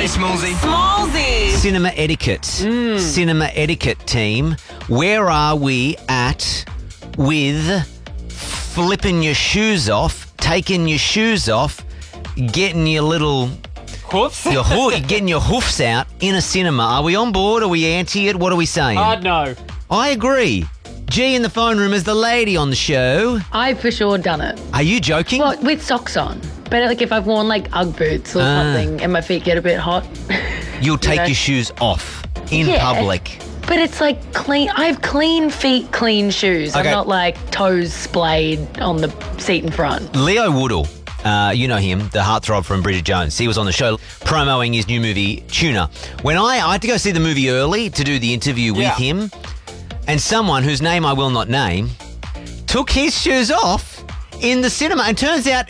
Smallsy. Smallsy. Cinema etiquette. Cinema etiquette team. Where are we at with flipping your shoes off, taking your shoes off, getting your little... Hoofs? getting your hoofs out in a cinema? Are we on board? Are we anti it? What are we saying? No. I agree. G in the phone room is the lady on the show. I've for sure done it. Are you joking? Well, with socks on. But like if I've worn like Ugg boots or something and my feet get a bit hot. You'll take know? your shoes off in Yeah. public. But it's like clean. I have clean feet, clean shoes. Okay. I'm not like toes splayed on the seat in front. Leo Woodall, you know him, the heartthrob from Bridget Jones. He was on the show promoting his new movie, Tuna. When I had to go see the movie early to do the interview with him, and someone whose name I will not name took his shoes off in the cinema. And turns out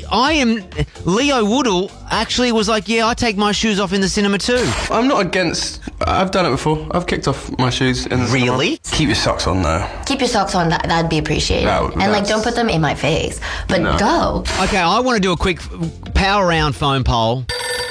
Leo Woodall actually was like, yeah, I take my shoes off in the cinema too. I'm not against... I've done it before. I've kicked off my shoes in the cinema. Really? Keep your socks on, though. Keep your socks on, that'd be appreciated. No, and like, don't put them in my face. But go. Okay, I want to do a quick power round phone poll.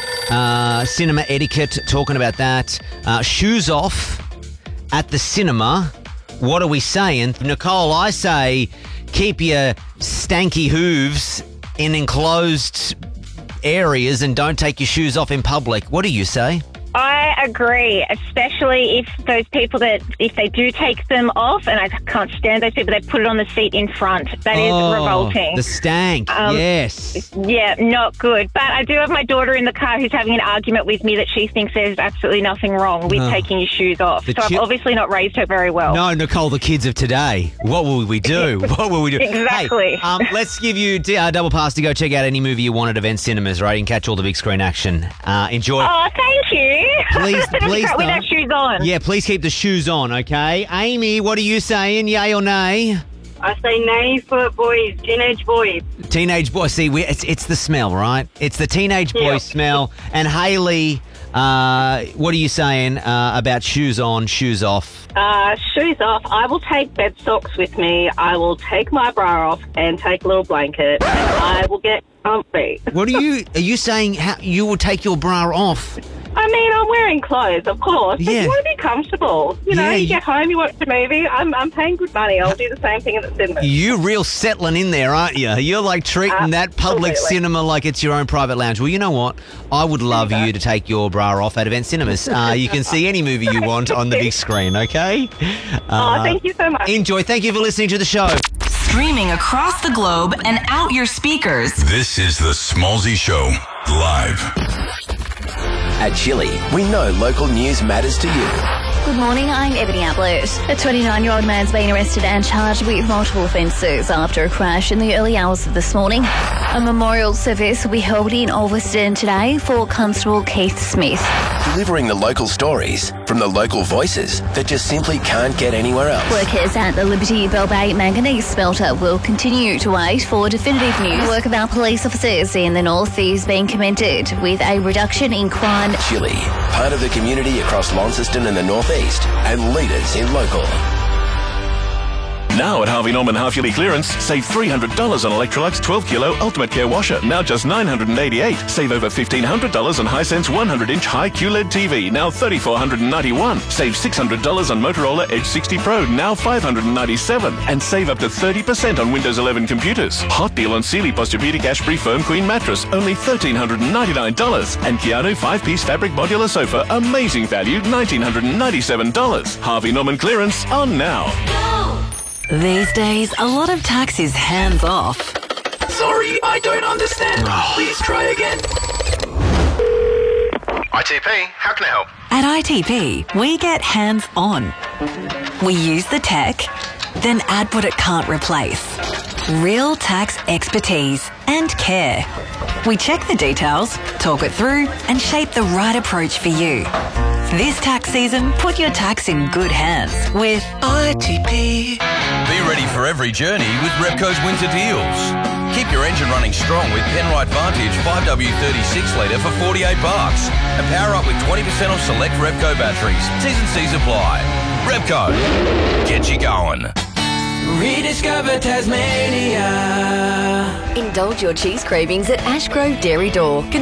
Cinema etiquette, talking about that. Shoes off at the cinema. What are we saying? Nicole, I say keep your stanky hooves in enclosed areas and don't take your shoes off in public. What do you say? I agree, especially if those people if they do take them off, and I can't stand those people, they put it on the seat in front. That is revolting. The stank, yes. Yeah, not good. But I do have my daughter in the car who's having an argument with me that she thinks there's absolutely nothing wrong with taking your shoes off. So I've obviously not raised her very well. No, Nicole, the kids of today. What will we do? What will we do? Exactly. Hey, let's give you a double pass to go check out any movie you want at Event Cinemas, right? You can catch all the big screen action. Enjoy. Oh, thank you. Please, with our shoes on. Yeah, please keep the shoes on, okay? Amy, what are you saying? Yay or nay? I say nay for boys, teenage boys. Teenage boys. See, it's the smell, right? It's the teenage boy smell. And Hayley, what are you saying about shoes on, shoes off? Shoes off. I will take bed socks with me. I will take my bra off and take a little blanket. And I will get comfy. What are you saying? How you will take your bra off? I mean, I'm wearing clothes, of course, but you want to be comfortable. You know, you get home, you watch a movie. I'm paying good money. I'll do the same thing at the cinema. You real settling in there, aren't you? You're like treating that public cinema like it's your own private lounge. Well, you know what? I would love you to take your bra off at Event Cinemas. You can see any movie you want on the big screen, okay? Thank you so much. Enjoy. Thank you for listening to the show. Streaming across the globe and out your speakers. This is the Smallsy Show, live. At Chili, we know local news matters to you. Good morning, I'm Ebony Ablett. A 29-year-old man's been arrested and charged with multiple offences after a crash in the early hours of this morning. A memorial service will be held in Ulverston today for Constable Keith Smith. Delivering the local stories from the local voices that just simply can't get anywhere else. Workers at the Liberty Bell Bay Manganese Smelter will continue to wait for definitive news. The work of our police officers in the north is being commended with a reduction in crime. Chili, part of the community across Launceston and the northeast, and leaders in local. Now at Harvey Norman half-yearly clearance, save $300 on Electrolux 12-kilo Ultimate Care washer, now just $988. Save over $1,500 on Hisense 100-inch high QLED TV, now $3,491. Save $600 on Motorola Edge 60 Pro, now $597. And save up to 30% on Windows 11 computers. Hot deal on Sealy Posturepedic Ashbury Foam Queen mattress, only $1,399. And Keanu 5-piece fabric modular sofa, amazing value, $1,997. Harvey Norman clearance on now. These days, a lot of tax is hands off. Sorry, I don't understand. Please try again. ITP, how can I help? At ITP, we get hands on. We use the tech, then add what it can't replace. Real tax expertise and care. We check the details, talk it through, and shape the right approach for you. This tax season, put your tax in good hands with ITP. Be ready for every journey with Repco's winter deals. Keep your engine running strong with Penrite Vantage 5W36 litre for $48 and power up with 20% off select Repco batteries. T's and C's apply. Repco, get you going. Rediscover Tasmania. Indulge your cheese cravings at Ashgrove Dairy Door.